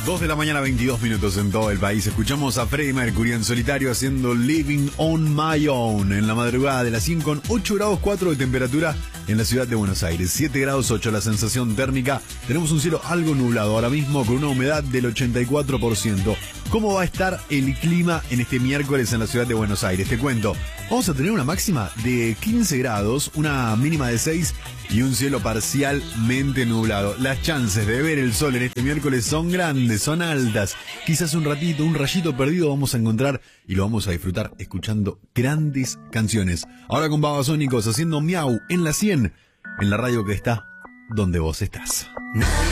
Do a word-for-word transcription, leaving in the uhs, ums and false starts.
dos de la mañana, veintidós minutos en todo el país. Escuchamos a Freddie Mercury en solitario haciendo Living on My Own en la madrugada de las cien con ocho grados cuatro de temperatura en la ciudad de Buenos Aires. siete grados ocho la sensación térmica. Tenemos un cielo algo nublado ahora mismo con una humedad del ochenta y cuatro por ciento. ¿Cómo va a estar el clima en este miércoles en la ciudad de Buenos Aires? Te cuento. Vamos a tener una máxima de quince grados, una mínima de seis y un cielo parcialmente nublado. Las chances de ver el sol en este miércoles son grandes, son altas. Quizás un ratito, un rayito perdido vamos a encontrar y lo vamos a disfrutar escuchando grandes canciones. Ahora con Babasónicos haciendo miau en la cien, en la radio que está donde vos estás.